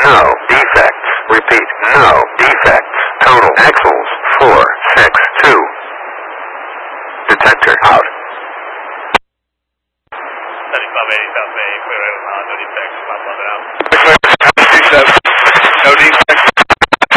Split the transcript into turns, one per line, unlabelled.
No defects. Repeat, no defects. Total axles 462. Detector out.
3580 South Bay, clear out, no defects, 5 up. No defects.